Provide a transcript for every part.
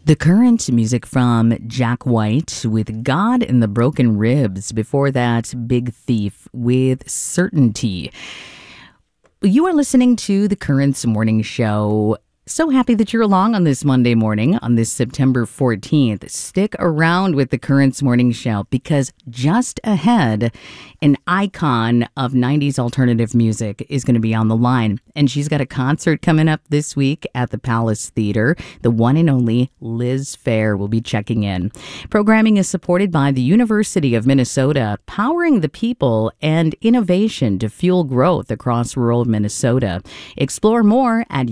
The current music from Jack White with God and the Broken Ribs. Before that, Big Thief with Certainty. You are listening to the Currents Morning Show. So happy that you're along on this Monday morning, on this September 14th. Stick around with the Currents Morning Show because just ahead, an icon of 90s alternative music is going to be on the line. And she's got a concert coming up this week at the Palace Theater. The one and only Liz Phair will be checking in. Programming is supported by the University of Minnesota, powering the people and innovation to fuel growth across rural Minnesota. Explore more at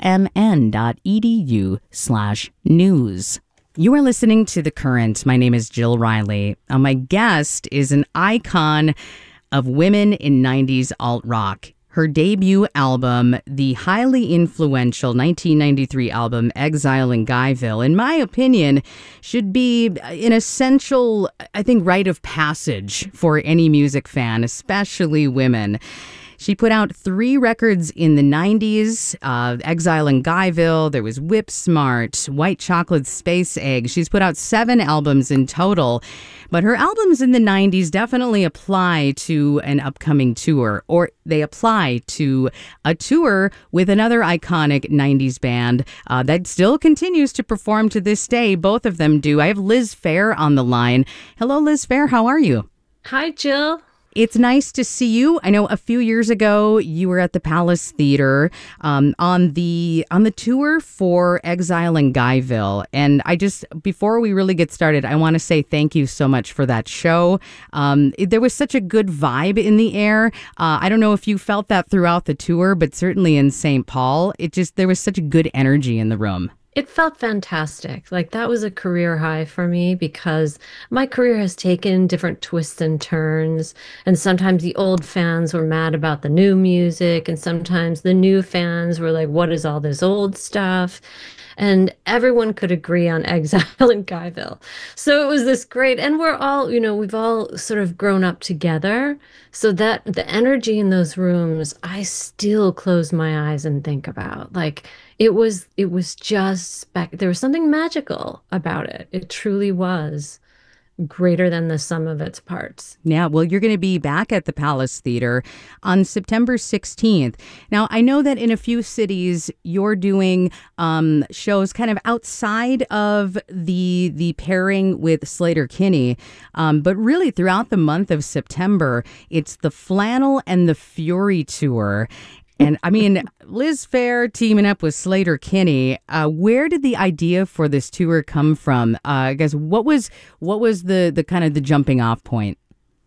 umn.edu/news. You are listening to The Current. My name is Jill Riley. My guest is an icon of women in 90s alt-rock. Her debut album, the highly influential 1993 album Exile in Guyville, in my opinion, should be an essential, I think, rite of passage for any music fan, especially women. She put out 3 records in the 90s, Exile in Guyville, there was Whip Smart, White Chocolate Space Egg. She's put out 7 albums in total, but her albums in the 90s definitely apply to an upcoming tour, or they apply to a tour with another iconic 90s band that still continues to perform to this day. Both of them do. I have Liz Phair on the line. Hello, Liz Phair. How are you? Hi, Jill. It's nice to see you. I know a few years ago you were at the Palace Theater on the tour for Exile in Guyville. And before we really get started, I want to say thank you so much for that show. There was such a good vibe in the air. I don't know if you felt that throughout the tour, but certainly in St. Paul, there was such a good energy in the room. It felt fantastic. Like that was a career high for me because my career has taken different twists and turns. And sometimes the old fans were mad about the new music. And sometimes the new fans were like, what is all this old stuff? And everyone could agree on Exile in Guyville. So it was this great, and we're all, we've all sort of grown up together. So that the energy in those rooms, I still close my eyes and think about. Like it was just there was something magical about it. It truly was greater than the sum of its parts. Yeah, well, you're going to be back at the Palace Theater on September 16th. Now, I know that in a few cities you're doing shows kind of outside of the pairing with Sleater-Kinney, but really throughout the month of September, it's the Flannel and the Fury tour. And I mean, Liz Phair teaming up with Sleater-Kinney. Where did the idea for this tour come from? I guess what was the kind of the jumping off point?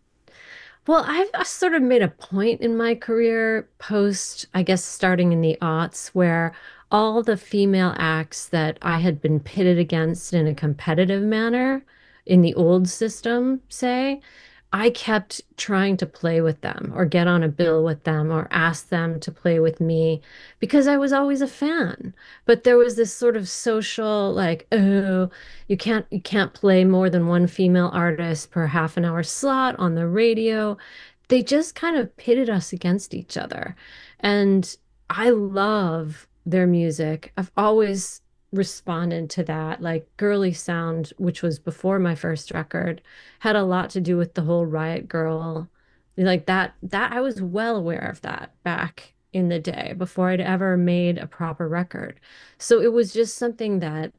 Well, I've sort of made a point in my career post, I guess, starting in the aughts, where all the female acts that I had been pitted against in a competitive manner in the old system, say, I kept trying to play with them or get on a bill with them or ask them to play with me because I was always a fan. But there was this sort of social, like, oh, you can't play more than one female artist per half an hour slot on the radio. They just kind of pitted us against each other. And I love their music. I've always responded to that. Like Girly Sound, which was before my first record, had a lot to do with the whole Riot Girl, like that I was well aware of that back in the day before I'd ever made a proper record. So it was just something that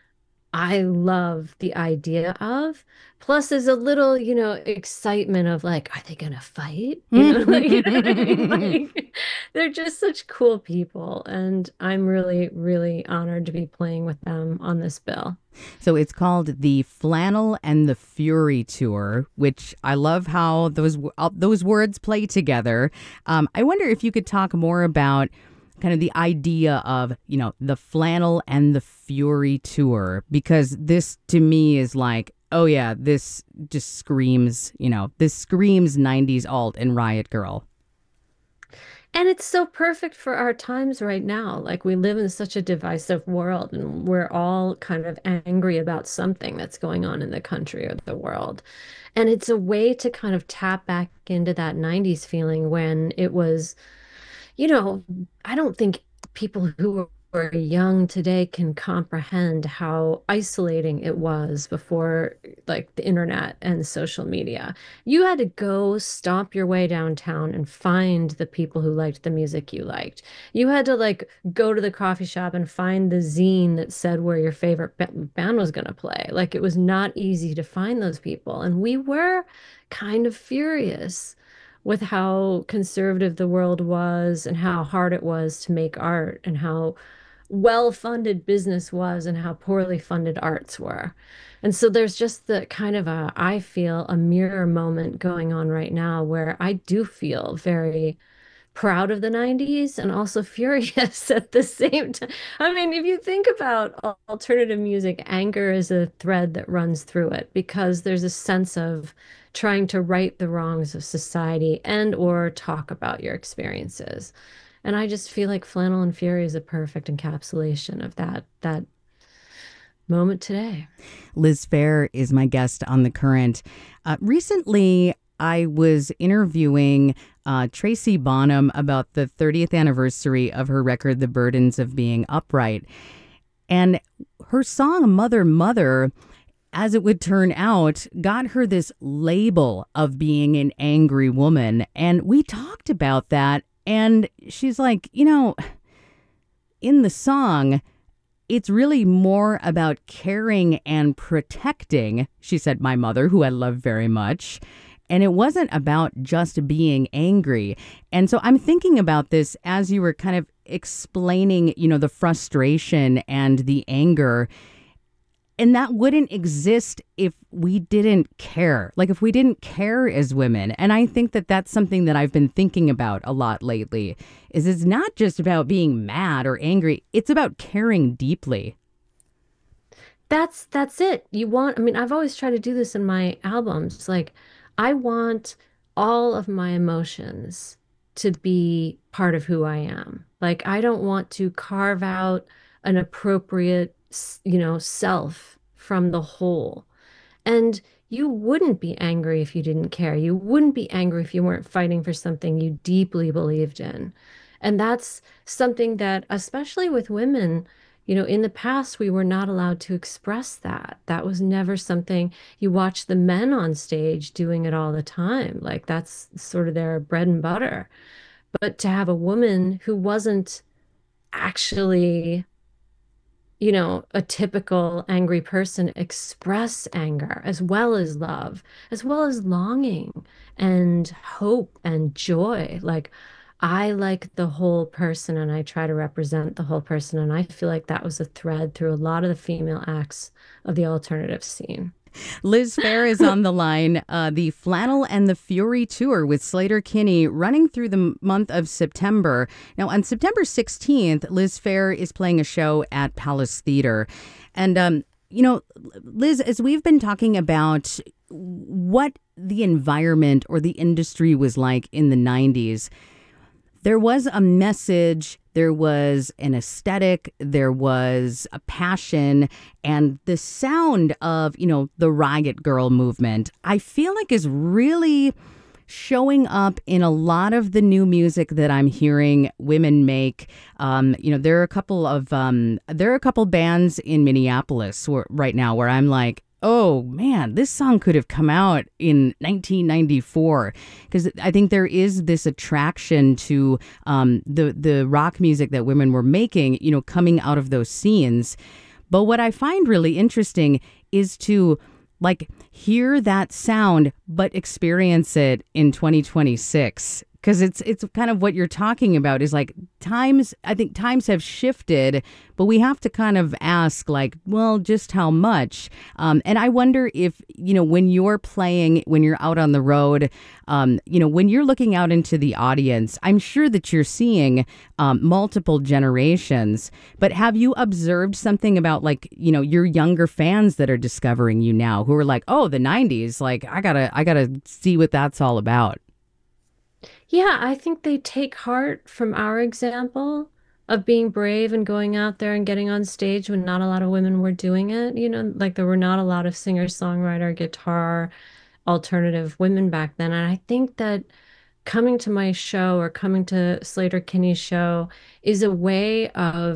I love the idea of. Plus, there's a little, excitement of like, are they gonna fight? You know what I mean? Like, they're just such cool people, and I'm really, really honored to be playing with them on this bill. So it's called the Flannel and the Fury tour, which I love how those words play together. I wonder if you could talk more about kind of the idea of, the Flannel and the Fury tour, because this to me is like, oh yeah, this just screams, this screams 90s alt and Riot Girl. And it's so perfect for our times right now. Like we live in such a divisive world and we're all kind of angry about something that's going on in the country or the world. And it's a way to kind of tap back into that 90s feeling when it was, I don't think people who are young today can comprehend how isolating it was before like the internet and social media. You had to go stomp your way downtown and find the people who liked the music you liked. You had to like go to the coffee shop and find the zine that said where your favorite band was going to play. Like it was not easy to find those people. And we were kind of furious with how conservative the world was and how hard it was to make art and how well-funded business was and how poorly funded arts were. And so there's just the kind of a, I feel a mirror moment going on right now where I do feel very proud of the 90s and also furious at the same time. I mean, if you think about alternative music, anger is a thread that runs through it because there's a sense of trying to right the wrongs of society and or talk about your experiences. And I just feel like Flannel and Fury is a perfect encapsulation of that moment today. Liz Phair is my guest on The Current. Recently, I was interviewing Tracy Bonham about the 30th anniversary of her record, The Burdens of Being Upright. And her song, Mother, Mother, as it would turn out, got her this label of being an angry woman. And we talked about that. And she's like, in the song, it's really more about caring and protecting, she said, my mother, who I love very much. And it wasn't about just being angry. And so I'm thinking about this as you were kind of explaining, the frustration and the anger. And that wouldn't exist if we didn't care, like if we didn't care as women. And I think that that's something that I've been thinking about a lot lately, is it's not just about being mad or angry. It's about caring deeply. That's it. I mean, I've always tried to do this in my albums. Like, I want all of my emotions to be part of who I am. Like, I don't want to carve out an appropriate, self from the whole. And you wouldn't be angry if you didn't care. You wouldn't be angry if you weren't fighting for something you deeply believed in. And that's something that, especially with women, in the past, we were not allowed to express that. That was never something you watch the men on stage doing it all the time. Like that's sort of their bread and butter. But to have a woman who wasn't actually a typical angry person express anger as well as love, as well as longing and hope and joy. Like, I like the whole person and I try to represent the whole person. And I feel like that was a thread through a lot of the female acts of the alternative scene. Liz Phair is on the line. The Flannel and the Fury tour with Sleater-Kinney running through the month of September. Now, on September 16th, Liz Phair is playing a show at Palace Theater. And, Liz, as we've been talking about what the environment or the industry was like in the 90s, there was a message, there was an aesthetic, there was a passion, and the sound of, the Riot Girl movement, I feel like is really showing up in a lot of the new music that I'm hearing women make. There are a couple bands in Minneapolis right now where I'm like, oh man, this song could have come out in 1994, because I think there is this attraction to the rock music that women were making, coming out of those scenes. But what I find really interesting is to like hear that sound, but experience it in 2026. Because it's kind of what you're talking about is like I think times have shifted, but we have to kind of ask like, well, just how much? And I wonder if, when you're playing, when you're out on the road, when you're looking out into the audience, I'm sure that you're seeing multiple generations, but have you observed something about like, your younger fans that are discovering you now who are like, oh, the 90s, like I gotta see what that's all about? Yeah, I think they take heart from our example of being brave and going out there and getting on stage when not a lot of women were doing it. Like there were not a lot of singer-songwriter, guitar, alternative women back then. And I think that coming to my show or coming to Sleater-Kinney's show is a way of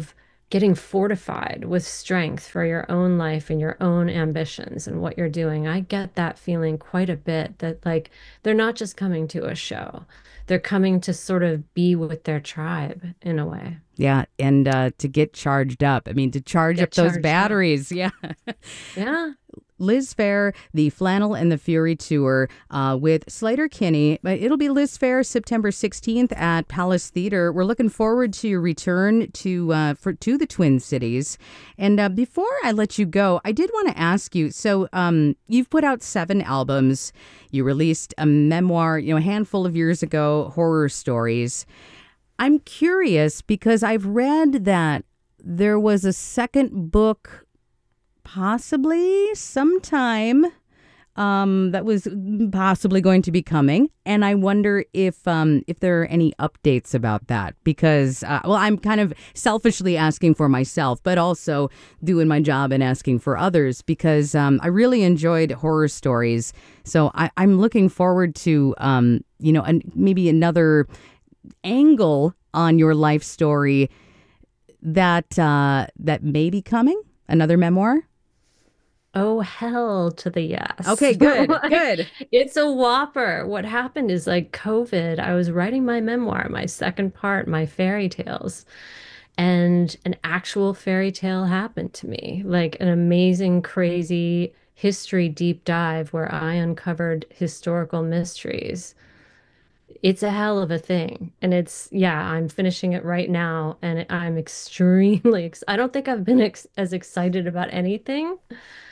getting fortified with strength for your own life and your own ambitions and what you're doing. I get that feeling quite a bit that like they're not just coming to a show. They're coming to sort of be with their tribe in a way. Yeah, and to get charged up. I mean, to charge Get up those charged up. batteries. Yeah. Yeah. Liz Phair, the Flannel and the Fury tour with Sleater-Kinney. But it'll be Liz Phair September 16th at Palace Theater. We're looking forward to your return to the Twin Cities. And before I let you go, I did want to ask you. So you've put out 7 albums. You released a memoir, a handful of years ago, Horror Stories. I'm curious because I've read that there was a second book possibly sometime that was possibly going to be coming, and I wonder if there are any updates about that because I'm kind of selfishly asking for myself, but also doing my job and asking for others because I really enjoyed Horror Stories, so I'm looking forward to maybe another angle on your life story that may be coming, another memoir. Oh, hell to the yes. Okay, good, Like, good. it's a whopper. What happened is like COVID, I was writing my memoir, my second part, my fairy tales, and an actual fairy tale happened to me, like an amazing, crazy history deep dive where I uncovered historical mysteries. It's a hell of a thing. And yeah, I'm finishing it right now, and I'm extremely, I don't think I've been ex as excited about anything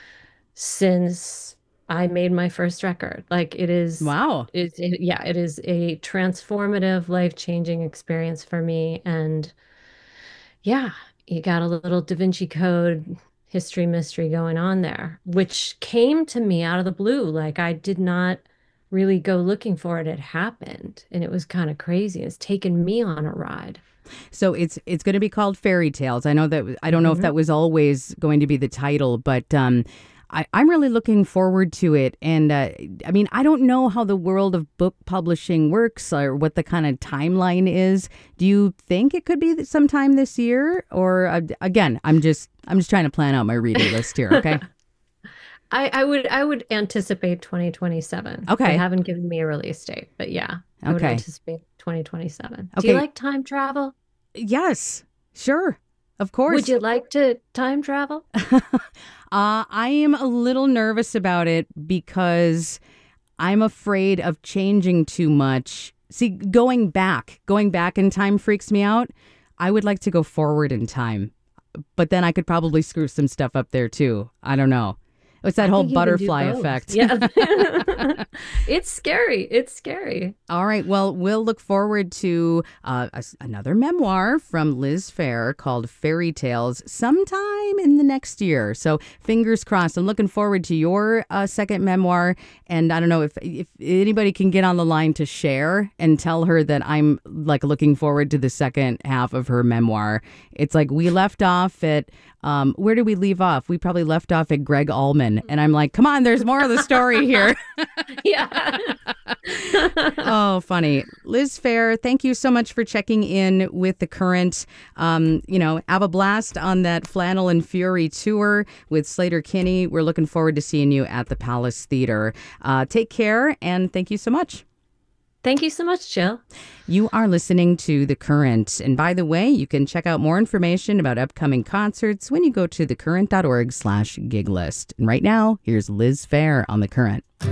since I made my first record. Like Wow. yeah, it is a transformative, life-changing experience for me. And yeah, you got a little Da Vinci Code history mystery going on there, which came to me out of the blue. Like I did not really go looking for it. It happened, and it was kind of crazy. It's taken me on a ride. So it's going to be called Fairy Tales. I know that I don't know if Mhm. that was always going to be the title, but I'm really looking forward to it. And I mean, I don't know how the world of book publishing works or what the kind of timeline is. Do you think it could be sometime this year, or again, I'm just trying to plan out my reading list here. Okay. I would anticipate 2027. They Okay. haven't given me a release date, but yeah, I would Okay. anticipate 2027. Do you Okay. like time travel? Yes. Sure. Of Would course. you like to time travel? I am a little nervous about it because I'm afraid of changing too much. See, going back in time freaks me out. I would like to go forward in time, but then I could probably screw some stuff up there too. I don't know. It's that I whole think you can do butterfly both. effect. Yeah. It's scary. It's scary. All right. Well, we'll look forward to another memoir from Liz Phair called Fairy Tales sometime in the next year. So fingers crossed. I'm looking forward to your second memoir. And I don't know if anybody can get on the line to share and tell her that I'm like looking forward to the second half of her memoir. It's like we left off at where did we leave off? We probably left off at Greg Allman. And I'm like, come on, there's more of the story here. Yeah. Oh, funny. Liz Phair, thank you so much for checking in with The Current. Have a blast on that Flannel and Fury tour with Sleater-Kinney. We're looking forward to seeing you at the Palace Theater. Take care, and thank you so much. Thank you so much, Jill. You are listening to The Current. And by the way, you can check out more information about upcoming concerts when you go to thecurrent.org/gig list. And right now, here's Liz Phair on The Current.